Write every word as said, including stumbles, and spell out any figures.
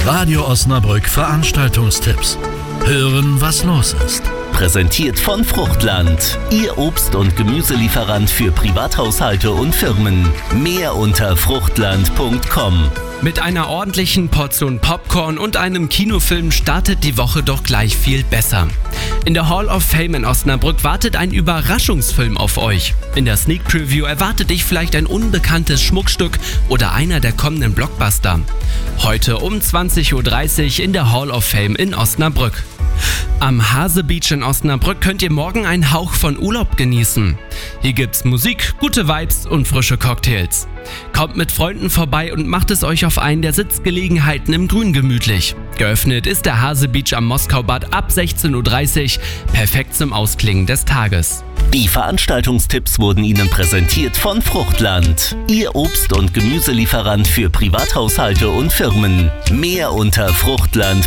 Radio Osnabrück Veranstaltungstipps. Hören, was los ist. Präsentiert von Fruchtland. Ihr Obst- und Gemüselieferant für Privathaushalte und Firmen. Mehr unter fruchtland punkt com. Mit einer ordentlichen Portion Popcorn und einem Kinofilm startet die Woche doch gleich viel besser. In der Hall of Fame in Osnabrück wartet ein Überraschungsfilm auf euch. In der Sneak Preview erwartet dich vielleicht ein unbekanntes Schmuckstück oder einer der kommenden Blockbuster. Heute um zwanzig Uhr dreißig in der Hall of Fame in Osnabrück. Am Hase Beach in Osnabrück könnt ihr morgen einen Hauch von Urlaub genießen. Hier gibt's Musik, gute Vibes und frische Cocktails. Kommt mit Freunden vorbei und macht es euch auf einen der Sitzgelegenheiten im Grün gemütlich. Geöffnet ist der Hase Beach am Moskaubad ab sechzehn Uhr dreißig, perfekt zum Ausklingen des Tages. Die Veranstaltungstipps wurden Ihnen präsentiert von Fruchtland. Ihr Obst- und Gemüselieferant für Privathaushalte und Firmen. Mehr unter fruchtland